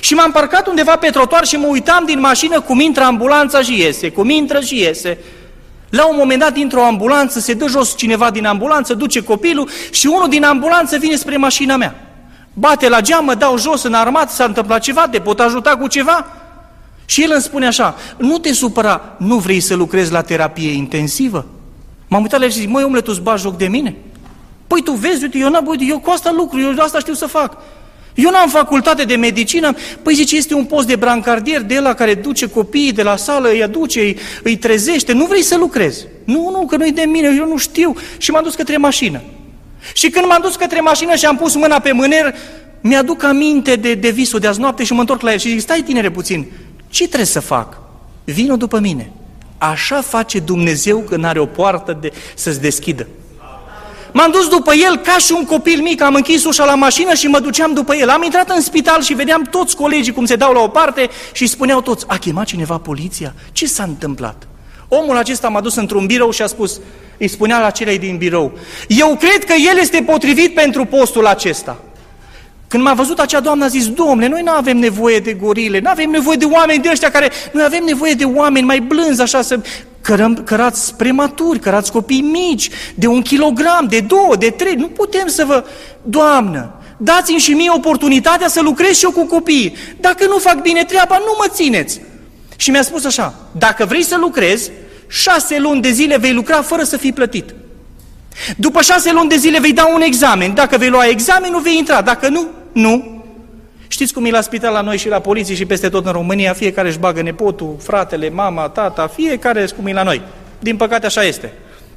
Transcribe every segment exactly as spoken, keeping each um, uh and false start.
Și m-am parcat undeva pe trotuar și mă uitam din mașină cum intră ambulanța și iese, cum intră și iese. La un moment dat intră o ambulanță, se dă jos cineva din ambulanță, duce copilul și unul din ambulanță vine spre mașina mea. Bate la geam, mă dau jos în armat, s-a întâmplat ceva, te pot ajuta cu ceva? Și el îmi spune așa, nu te supăra, nu vrei să lucrezi la terapie intensivă? M-am uitat la el și zic, măi omule, tu îți bagi joc de mine? Păi tu vezi, uite, eu, n-am, uite, eu cu asta lucru, eu asta știu să fac. Eu n-am facultate de medicină. Păi zice, este un post de brancardier de ăla care duce copiii de la sală, îi aduce, îi, îi trezește, nu vrei să lucrezi? Nu, nu, că nu-i de mine, eu nu știu. Și m-am dus către mașină. Și când m-am dus către mașină și am pus mâna pe mâner, mi-aduc aminte de, de visul de azi noapte și mă întorc la el și zic, stai tinere puțin, ce trebuie să fac? Vino după mine. Așa face Dumnezeu când are o poartă de, să-ți deschidă. M-am dus după el ca și un copil mic, am închis ușa la mașină și mă duceam după el. Am intrat în spital și vedeam toți colegii cum se dau la o parte și spuneau toți, a chemat cineva poliția? Ce s-a întâmplat? Omul acesta m-a dus într-un birou și a spus, îi spunea la celei din birou, eu cred că el este potrivit pentru postul acesta. Când m-a văzut acea doamnă a zis, Domnule, noi nu avem nevoie de gorile, nu avem nevoie de oameni de ăștia care, noi avem nevoie de oameni mai blânzi, așa să cărăm, cărați prematuri, cărați copii mici, de un kilogram, de două, de trei, nu putem să vă... Doamnă, dați-mi și mie oportunitatea să lucrez și eu cu copiii. Dacă nu fac bine treaba, nu mă țineți. Și mi-a spus așa, dacă vrei să lucrezi, șase luni de zile vei lucra fără să fii plătit. După șase luni de zile vei da un examen. Dacă vei lua examenul, vei intra. Dacă nu, nu. Știți cum e la spital la noi și la poliție și peste tot în România? Fiecare își bagă nepotul, fratele, mama, tata, fiecare cum e la noi. Din păcate așa este.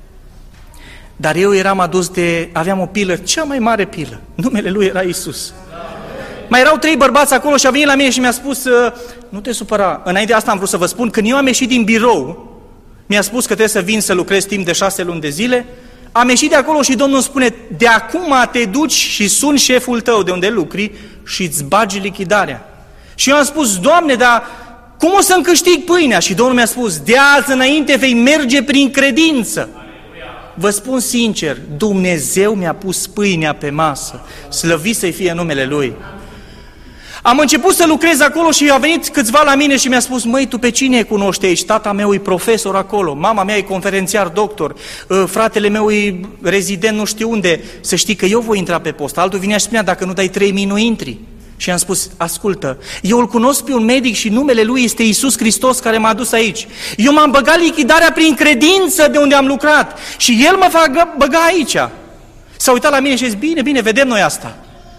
Dar eu eram adus de... aveam o pilă, cea mai mare pilă. Numele lui era Iisus. Mai erau trei bărbați acolo și a venit la mine și mi-a spus, nu te supăra. Înainte de asta am vrut să vă spun, când eu am ieșit din birou, mi-a spus că trebuie să vin să lucrez timp de șase luni de zile. Am ieșit de acolo și Domnul spune, de acum te duci și suni șeful tău de unde lucri și îți bagi lichidarea. Și eu am spus, Doamne, dar cum o să-mi câștig pâinea? Și Domnul mi-a spus, de azi înainte vei merge prin credință. Vă spun sincer, Dumnezeu mi-a pus pâinea pe masă, slăvit să-i fie numele Lui. Am început să lucrez acolo și a venit câțiva la mine și mi-a spus, măi, tu pe cine cunoști aici? Tata meu e profesor acolo, mama mea e conferențiar doctor, fratele meu e rezident nu știu unde. Să știi că eu voi intra pe post. Altul vinea și spunea, dacă nu dai trei mii, nu intri. Și am spus, ascultă, eu îl cunosc pe un medic și numele lui este Iisus Hristos care m-a dus aici. Eu m-am băgat lichidarea prin credință de unde am lucrat și el mă va băga aici. S-a uitat la mine și a zis, bine, bine, vedem noi asta.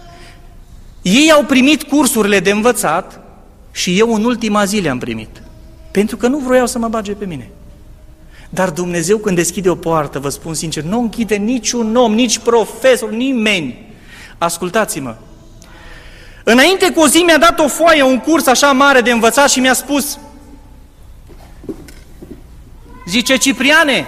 Ei au primit cursurile de învățat și eu în ultima zi le-am primit. Pentru că nu vroiau să mă bage pe mine. Dar Dumnezeu când deschide o poartă, vă spun sincer, nu închide niciun om, nici profesor, nimeni. Ascultați-mă. Înainte cu o zi mi-a dat o foaie, un curs așa mare de învățat și mi-a spus, zice, Cipriane,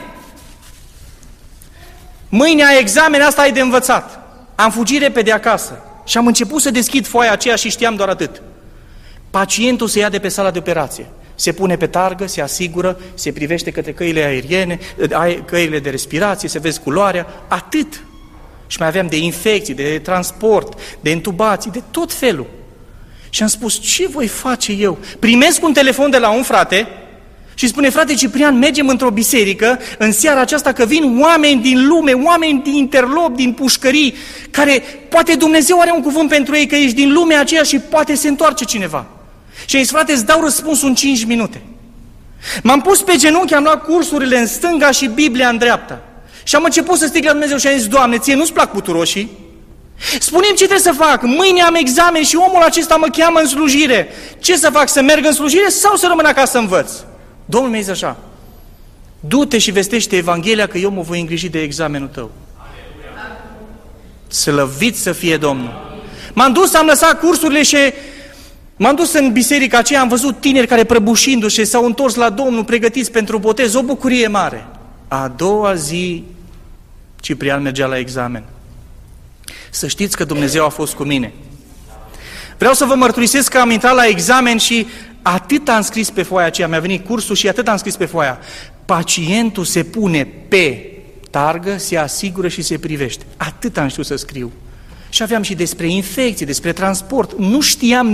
mâine ai examen, asta ai de învățat. Am fugit repede acasă. Și am început să deschid foaia aceea și știam doar atât. Pacientul se ia de pe sala de operație, se pune pe targă, se asigură, se privește către căile aeriene, căile de respirație, se vede culoarea, atât. Și mai aveam de infecții, de transport, de intubații, de tot felul. Și am spus, ce voi face eu? Primesc un telefon de la un frate și spune, frate Ciprian, mergem într-o biserică în seara aceasta că vin oameni din lume, oameni din Interlop, din pușcării, care poate Dumnezeu are un cuvânt pentru ei, că ești din lumea aceea și poate se întoarce cineva. Și am zis, frate, îți dau răspunsul în cinci minute. M-am pus pe genunchi, am luat cursurile în stânga și Biblia în dreapta. Și am început să strig la Dumnezeu și am zis, Doamne, ție nu-ți plac puturoșii? Spune-mi ce trebuie să fac, mâine am examen și omul acesta mă cheamă în slujire. Ce să fac, să merg în slujire sau să rămân acasă să învăț? Domnul mi-a zis așa, du-te și vestește Evanghelia că eu mă voi îngriji de examenul tău. Slăvit să fie Domnul. M-am dus, am lăsat cursurile și m-am dus în biserica aceea, am văzut tineri care prăbușindu-și s-au întors la Domnul, pregătiți pentru botez, o bucurie mare. A doua zi, Ciprian mergea la examen. Să știți că Dumnezeu a fost cu mine. Vreau să vă mărturisesc că am intrat la examen și atât am scris pe foaia aceea, mi-a venit cursul și atât am scris pe foaia. Pacientul se pune pe targă, se asigură și se privește. Atât am știut să scriu. Și aveam și despre infecții, despre transport. Nu știam